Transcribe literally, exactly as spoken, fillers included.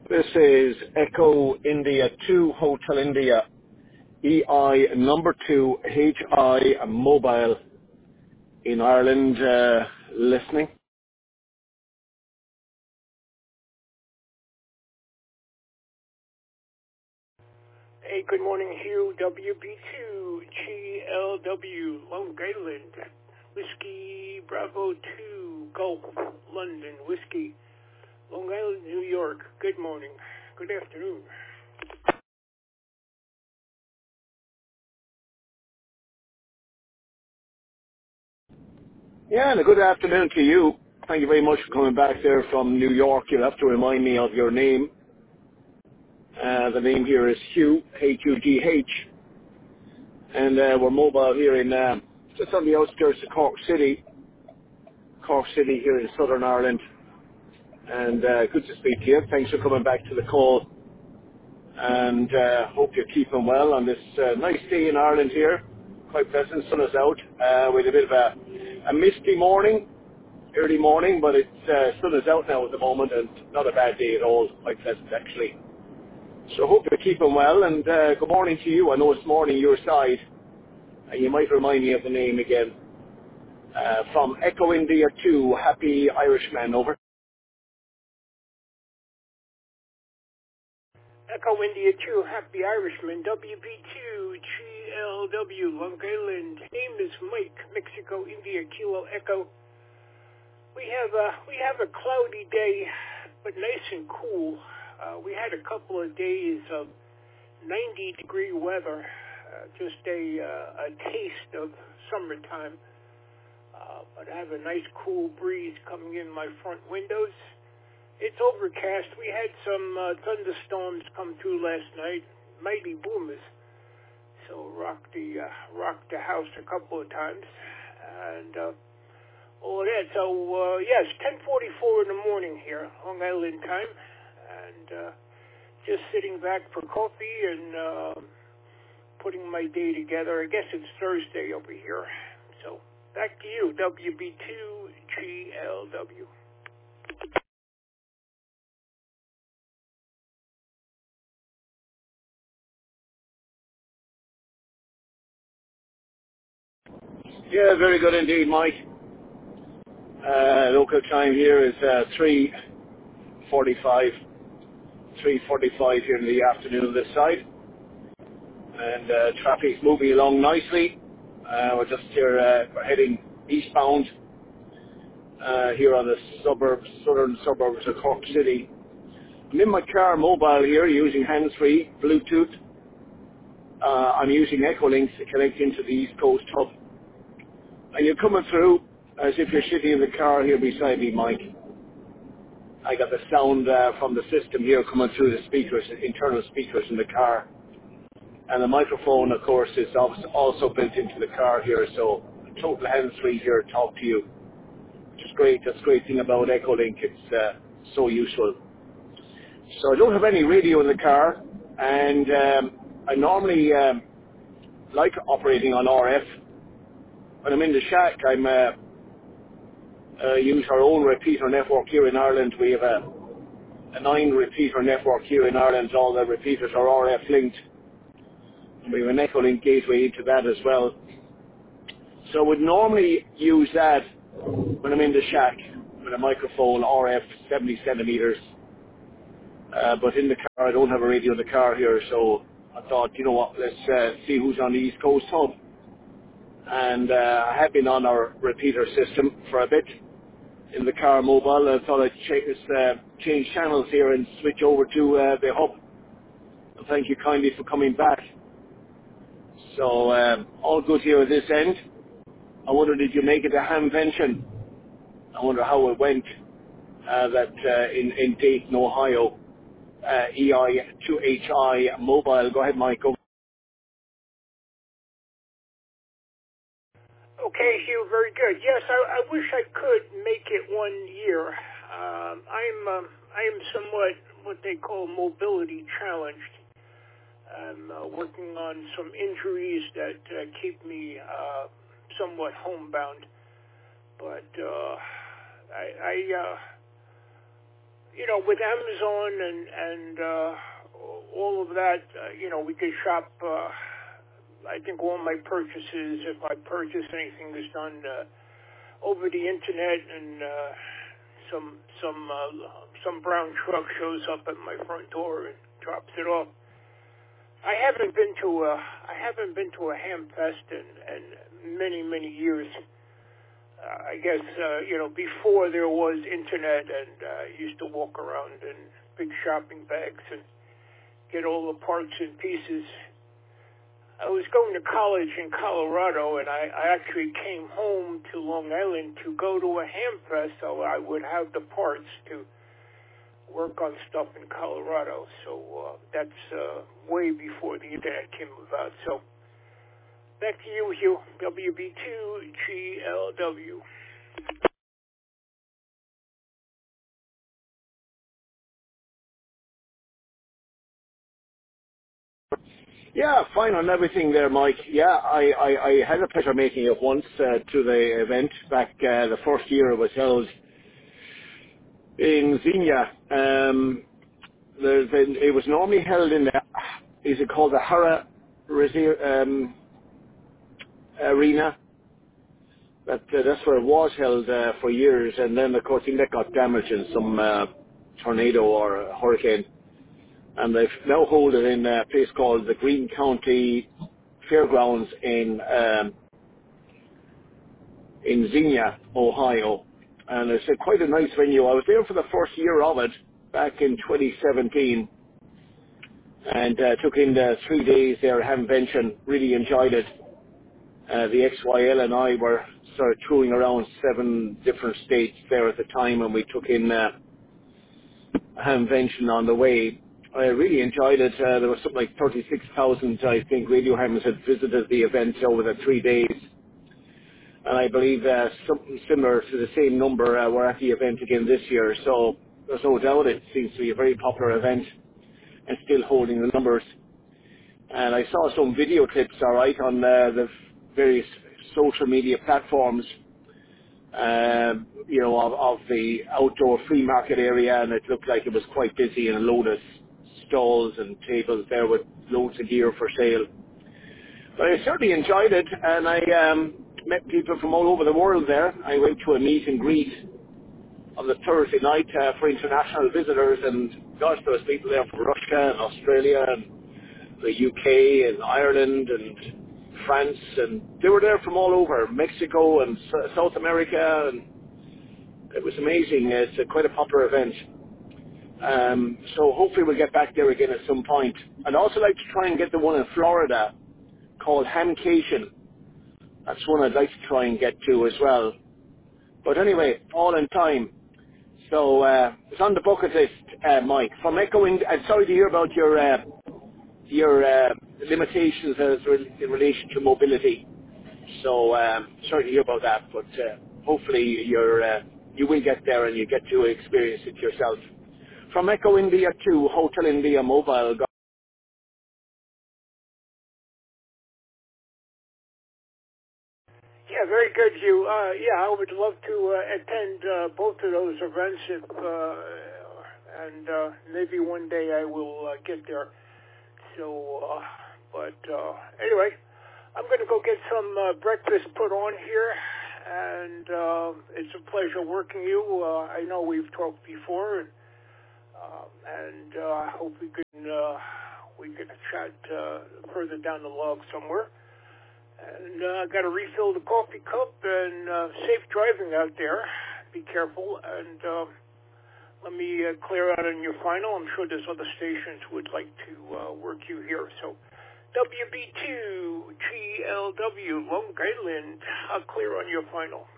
This is Echo India two Hotel India E I number two H I mobile in Ireland uh, listening. Hey, good morning, Hugh. W B two G L W, Long Island. Whiskey Bravo two, Gulf, London, Whiskey, Long Island, New York. Good morning. Good afternoon. Yeah, and a good afternoon to you. Thank you very much for coming back there from New York. You'll have to remind me of your name. Uh, the name here is Hugh, H U G H, and uh, we're mobile here in uh, just on the outskirts of Cork City, Cork City here in Southern Ireland. And uh, good to speak to you. Thanks for coming back to the call. And uh, hope you're keeping well on this uh, nice day in Ireland here. Quite pleasant, sun is out. Uh, with a bit of a, a misty morning, early morning, but it's uh, sun is out now at the moment, and not a bad day at all. Quite pleasant actually. So hope you're keeping well, and uh, good morning to you. I know it's morning your side, and you might remind me of the name again. Uh, from Echo India two, Happy Irishman, over. Echo India two, Happy Irishman. W B two G L W, Long Island. Name is Mike, Mexico, India, Kilo, Echo. We have a, we have a cloudy day, but nice and cool. Uh, we had a couple of days of ninety degree weather, uh, just a, uh, a taste of summertime. Uh, but I have a nice cool breeze coming in my front windows. It's overcast. We had some uh, thunderstorms come through last night, mighty boomers. So rocked the uh, rocked the house a couple of times, and uh, all of that. So uh, yes, ten forty-four in the morning here, Long Island time, and uh, just sitting back for coffee and uh, putting my day together. I guess it's Thursday over here. So back to you, W B two G L W. Yeah, very good indeed, Mike. Uh, local time here is uh, three forty-five, three forty-five here in the afternoon this side, and uh, traffic's moving along nicely. Uh, we're just here, uh, we're heading eastbound uh, here on the suburbs, southern suburbs of Cork City. I'm in my car mobile here using hands-free Bluetooth. Uh, I'm using Echolinks to connect into the East Coast hub. And you're coming through as if you're sitting in the car here beside me, Mike. I got the sound uh, from the system here coming through the speakers, internal speakers in the car. And the microphone, of course, is also also built into the car here, so total hands-free here to talk to you, which is great. That's the great thing about Echolink. It's uh, so useful. So I don't have any radio in the car, and um, I normally um, like operating on R F. When I'm in the shack, I'm uh, uh, use our own repeater network here in Ireland. We have a, a nine repeater network here in Ireland. All the repeaters are R F linked. And we have an Echolink gateway into that as well. So I would normally use that when I'm in the shack with a microphone R F seventy centimeters. Uh, but in the car, I don't have a radio in the car here, so I thought, you know what, let's uh, see who's on the East Coast hub. And uh, I have been on our repeater system for a bit in the car mobile. I thought I'd ch- uh, change channels here and switch over to uh, the hub. And thank you kindly for coming back. So um, all good here at this end. I wonder, did you make it a Hamvention? I wonder how it went. Uh, that uh, in, in Dayton, Ohio, uh, E I two H I mobile. Go ahead, Mike. Go. Okay, Hugh, very good. Yes, I, I wish I could make it one year. Um, I'm um, I am somewhat what they call mobility challenged. I'm uh, working on some injuries that uh, keep me uh, somewhat homebound. But uh, I, I uh, you know, with Amazon and and uh, all of that, uh, you know, we could shop. Uh, I think all my purchases, if I purchase anything, is done uh, over the internet, and uh, some some uh, some brown truck shows up at my front door and drops it off. I haven't been to a I haven't been to a ham fest in, in many many years. Uh, I guess uh, you know, before there was internet, and uh, I used to walk around in big shopping bags and get all the parts and pieces. I was going to college in Colorado, and I, I actually came home to Long Island to go to a ham fest, so I would have the parts to work on stuff in Colorado. So uh, that's uh, way before the internet came about. So back to you, Hugh. W B two G L W. Yeah, fine on everything there, Mike. Yeah, I, I, I had a pleasure making it once uh, to the event back uh, the first year it was held in Xenia. Um, there's been, it was normally held in the, is it called the Hara Resi- um, Arena? That, uh, that's where it was held uh, for years, and then of course I think that got damaged in some uh, tornado or a hurricane, and they've now hold it in a place called the Greene County Fairgrounds in um, in Xenia, Ohio, and it's a, quite a nice venue. I was there for the first year of it back in twenty seventeen, and uh, took in the three days there at Hamvention. Really enjoyed it. Uh, the X Y L and I were sort of touring around seven different states there at the time, and we took in uh, Hamvention on the way. I really enjoyed it. Uh, there was something like thirty-six thousand, I think, radio hams had visited the event over the three days. And I believe uh, something similar to the same number uh, were at the event again this year. So there's no doubt it seems to be a very popular event and still holding the numbers. And I saw some video clips, all right, on uh, the various social media platforms, um, you know, of, of the outdoor free market area, and it looked like it was quite busy and a load of stalls and tables there with loads of gear for sale. But I certainly enjoyed it, and I um, met people from all over the world there. I went to a meet and greet on the Thursday night uh, for international visitors, and gosh, there was people there from Russia and Australia and the U K and Ireland and France, and they were there from all over, Mexico and S- South America, and it was amazing. It's a, quite a popular event. Um, so hopefully we'll get back there again at some point. I'd also like to try and get the one in Florida called Hamcation. That's one I'd like to try and get to as well. But anyway, all in time. So uh, it's on the bucket list, uh, Mike. From echoing, I'm sorry to hear about your uh, your uh, limitations as re- in relation to mobility. So um, sorry to hear about that, but uh, hopefully you're, uh, you will get there and you get to experience it yourself. From Echo India to Hotel India Mobile. Yeah, very good, Hugh. Uh, yeah, I would love to uh, attend uh, both of those events, if, uh, and uh, maybe one day I will uh, get there. So, uh, but uh, anyway, I'm going to go get some uh, breakfast put on here, and uh, it's a pleasure working you. Uh, I know we've talked before, and, uh, and uh, I hope we can uh, we can chat uh, further down the log somewhere. And I uh, got to refill the coffee cup, and uh, safe driving out there. Be careful, and uh, let me uh, clear out on your final. I'm sure there's other stations who would like to uh, work you here. So W B two G L W, Long Island, I'll clear on your final.